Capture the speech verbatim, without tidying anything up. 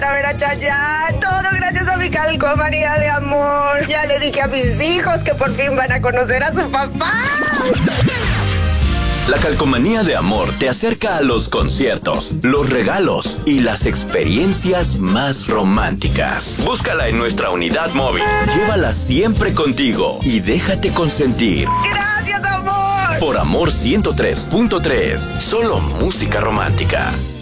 A ver a Chayanne, todo gracias a mi calcomanía de amor. Ya le dije a mis hijos que por fin van a conocer a su papá. La calcomanía de amor te acerca a los conciertos, los regalos y las experiencias más románticas. Búscala en nuestra unidad móvil. Llévala siempre contigo y déjate consentir. Gracias, amor. Por Amor ciento tres punto tres, solo música romántica.